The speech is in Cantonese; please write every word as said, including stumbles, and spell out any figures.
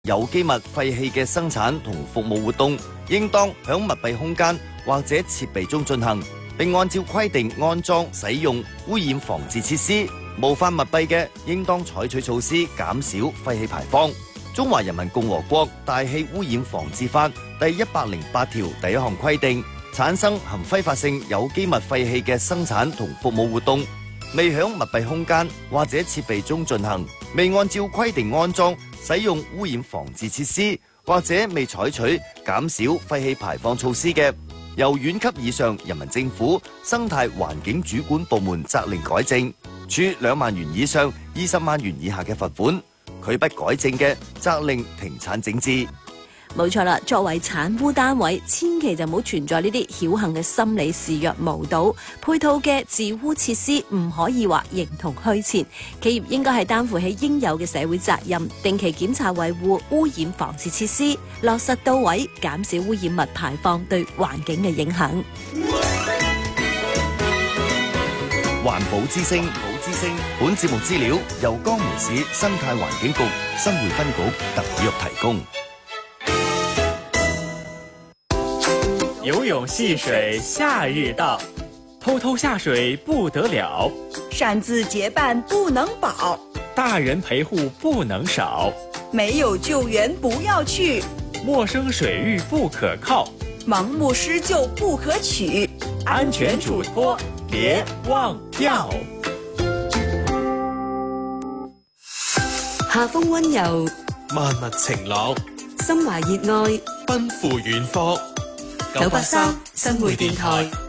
有機物廢棄嘅生產同服務活動，應當響密閉空間或者設備中進行，並按照規定安裝使用污染防治設施。無法密閉嘅，應當採取措施減少廢氣排放。中華人民共和國大氣污染防治法第一百零八條第一項規定，產生含揮發性有機物廢氣嘅生產同服務活動，未響密閉空間或者設備中進行，未按照規定安裝使用污染防治設施，或者未採取減少廢氣排放措施嘅，由縣級以上人民政府生態環境主管部門責令改正，處兩萬元以上二十萬元以下嘅罰款；拒不改正嘅，責令停產整治。 冇錯啦，作為產污單位，千祈就唔好存在呢啲僥倖嘅心理視若無睹，配套嘅治污設施唔可以話形同虛設。企業應該係擔負起應有嘅社會責任，定期檢查維護污染防治設施，落實到位，減少污染物排放對環境嘅影響。 環保之聲，保之聲。本節目資料由江門市生態環境局新會分局特約提供。 游泳戏水夏日到，偷偷下水不得了， 擅自结伴不能保， 大人陪护不能少， 没有救援不要去， 陌生水域不可靠， 盲目施救不可取， 安全嘱托别忘掉。 夏風溫柔， 萬物晴朗， 心懷熱愛， 奔赴遠方。 九八三新會電台。